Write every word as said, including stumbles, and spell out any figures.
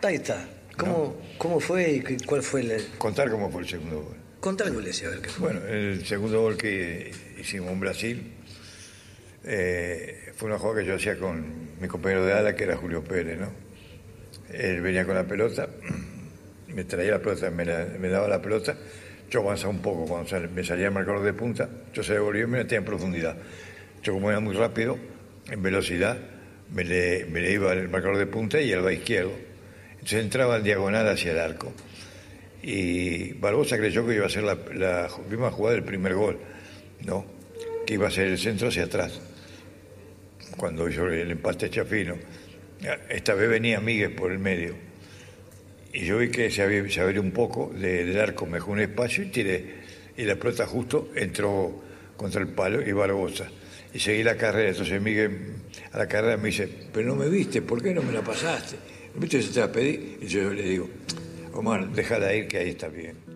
Ahí está. ¿Cómo, ¿no? ¿Cómo fue y cuál fue el...? Contar cómo fue el segundo gol. Contar el gol ese, a ver qué fue. Bueno, el segundo gol que hicimos en Brasil eh, fue una jugada que yo hacía con mi compañero de ala, que era Julio Pérez, ¿no? Él venía con la pelota, me traía la pelota, me, la, me daba la pelota, yo avanzaba un poco, cuando sal, me salía el marcador de punta, yo se devolvía y me metía en profundidad. Yo, como era muy rápido, en velocidad, me le, me le iba el marcador de punta y el va izquierdo. Entonces entraba en diagonal hacia el arco. Y Barbosa creyó que iba a ser la, la misma jugada del primer gol, ¿no? Que iba a ser el centro hacia atrás. Cuando hizo el empate Chafino. Esta vez venía Míguez por el medio. Y yo vi que se había, se abrió un poco de, del arco, me dejó un espacio y tiré. Y la pelota justo entró contra el palo y Barbosa. Y seguí la carrera. Entonces Míguez a la carrera me dice, pero no me viste, ¿por qué no me la pasaste? ¿Viste que se te la pedí? Y yo le digo, Omar, déjala ir que ahí está bien.